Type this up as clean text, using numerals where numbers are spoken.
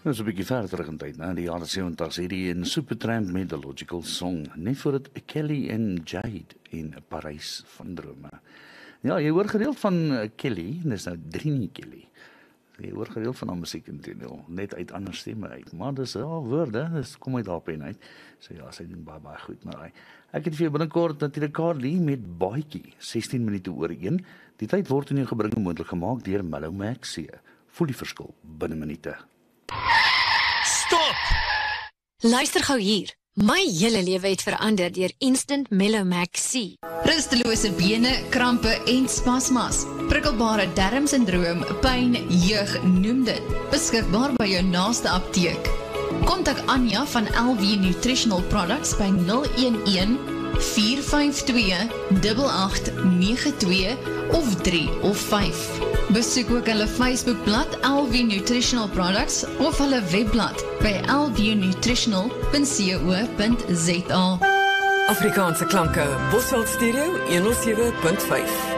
Nou, so 'n bietjie verder terug in tyd, die jare 70's hierdie in Supertramp met The Logical Song, net voordat Kelly en Jade in Parys van drome. Ja, jy hoor gereeld van Kelly, en dis nou Drini Kelly. Jy hoor gereeld van haar musiek intedeel, net uit ander stemme uit, maar dis woorde, dis kom uit haar pen uit. So ja, sy doen baie goed, maar ek het vir jou binnekort natuurlik Carly met Baadjie, 16 minute oor 1. Die tyd word in jou gebring en moontlik gemaak deur Mellow Max C. Voel die verskil binne minute. Stop! Luister gou hier. My hele lewe het verander deur Instant Mellow Max C. Rustelose bene, krampe en spasmas. Prikkelbare darmsindroom, pyn, jeug, noem dit. Beskikbaar by jou naaste apteek. Kontak Anja van LV Nutritional Products by 011 452 8892 of 3 of 5. Besoek ook hulle Facebookblad LV Nutritional Products of hulle webblad by lvnutritional.co.za. Afrikaanse klanke, Bosveld Stereo 107.5.